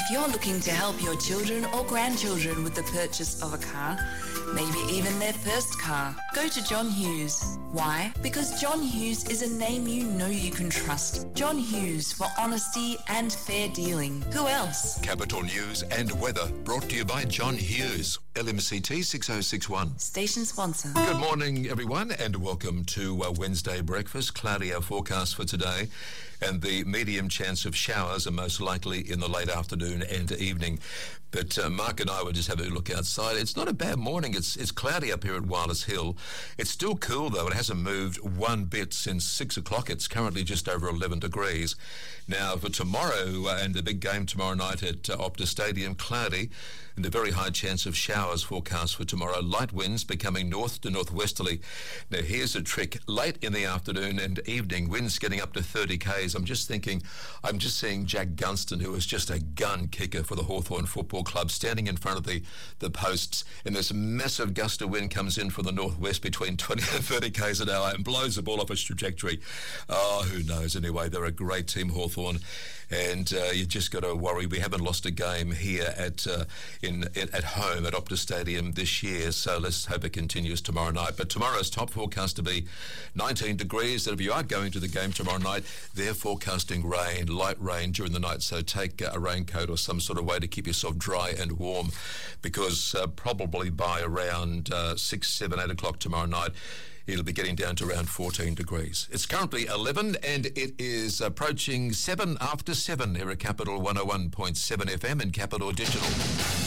If you're looking to help your children or grandchildren with the purchase of a car, maybe even their first car, go to John Hughes. Why? Because John Hughes is a name you know you can trust. John Hughes, for honesty and fair dealing. Who else? Capital News and weather brought to you by John Hughes. LMCT 6061. Station sponsor. Good morning, everyone, and welcome to Wednesday breakfast. Cloudy our forecast for today, and the medium chance of showers are most likely in the late afternoon and evening. But Mark and I were just having a look outside. It's not a bad morning. It's cloudy up here at Wireless Hill. It's still cool, though. It hasn't moved one bit since 6 o'clock. It's currently just over 11 degrees. Now, for tomorrow and the big game tomorrow night at Optus Stadium, cloudy and a very high chance of showers forecast for tomorrow. Light winds becoming north to northwesterly. Now, here's a trick. Late in the afternoon and evening, winds getting up to 30 k's. I'm just seeing Jack Gunston, who is just a gun kicker for the Hawthorn Football Club, standing in front of the posts, and this massive gust of wind comes in from the northwest between 20 and 30 k's an hour and blows the ball off its trajectory. Oh, who knows? Anyway, they're a great team, Hawthorn, and you just got to worry. We haven't lost a game here at home at Optus Stadium this year, so let's hope it continues tomorrow night. But tomorrow's top forecast to be 19 degrees. And if you are going to the game tomorrow night, they're forecasting rain, light rain during the night, so take a raincoat or some sort of way to keep yourself dry and warm, because probably by around 6, 7, 8 o'clock tomorrow night, it'll be getting down to around 14 degrees. It's currently 11 and it is approaching 7 after 7 here at Capital 101.7 FM and Capital Digital.